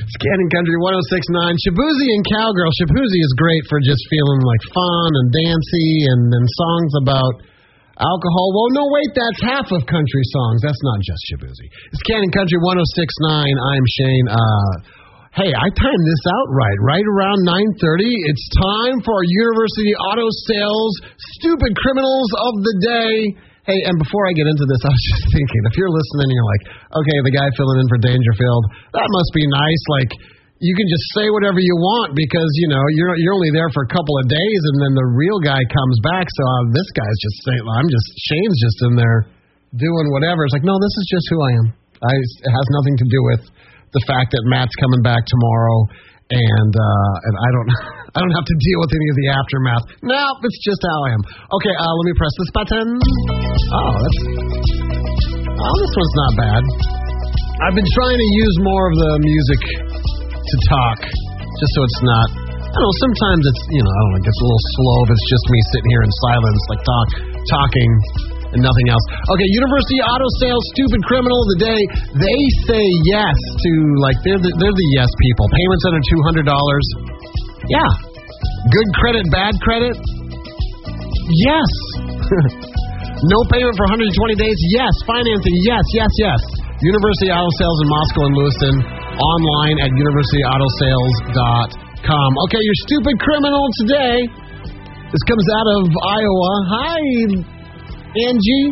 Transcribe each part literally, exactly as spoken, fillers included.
Scanning Country one oh six point nine. Shaboozey and Cowgirl. Shaboozey is great for just feeling like fun and dancey and, and songs about alcohol. Well, no, wait, that's half of country songs. That's not just Shaboozey. It's Scanning Country one oh six point nine. I'm Shane. Uh, hey, I timed this out right. Right around nine thirty, it's time for our University Auto Sales Stupid Criminals of the Day. Hey, and before I get into this, I was just thinking, if you're listening and you're like, okay, the guy filling in for Dangerfield, that must be nice. Like, you can just say whatever you want because, you know, you're you're only there for a couple of days and then the real guy comes back. So uh, this guy's just saying, I'm just, Shane's just in there doing whatever. It's like, no, this is just who I am. I, it has nothing to do with the fact that Matt's coming back tomorrow and uh, and I don't I don't have to deal with any of the aftermath. No, it's just how I am. Okay, uh, let me press this button. Oh, that's oh, this one's not bad. I've been trying to use more of the music to talk, just so it's not. I don't know. Sometimes it's you know I don't know. It gets a little slow if it's just me sitting here in silence, like talk talking. And nothing else. Okay, University Auto Sales Stupid Criminal of the Day. They say yes to, like, they're the, they're the yes people. Payments under two hundred dollars. Yeah. Good credit, bad credit? Yes. No payment for one hundred twenty days? Yes. Financing? Yes, yes, yes. University Auto Sales in Moscow and Lewiston. Online at university auto sales dot com. Okay, your stupid criminal today. This comes out of Iowa. Hi, Angie.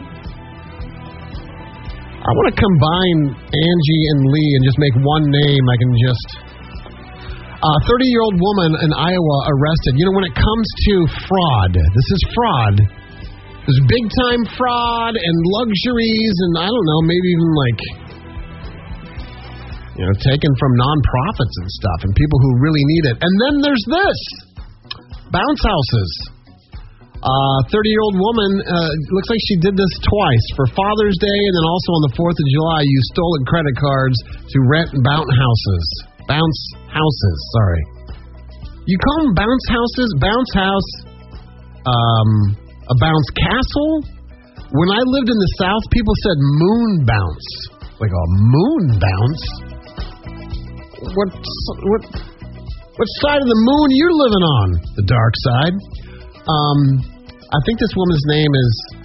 I want to combine Angie and Lee and just make one name. I can just... A uh, thirty-year-old woman in Iowa arrested. You know, when it comes to fraud, this is fraud. There's big-time fraud and luxuries and, I don't know, maybe even like, you know, taken from nonprofits and stuff and people who really need it. And then there's this. Bounce houses. Uh, thirty-year-old woman, uh, looks like she did this twice, for Father's Day and then also on the fourth of July, used stolen credit cards to rent bounce houses. Bounce houses, sorry. You call them bounce houses? Bounce house, um, a bounce castle? When I lived in the South, people said moon bounce. Like a moon bounce? What, what, what side of the moon are you living on? The dark side. Um, I think this woman's name is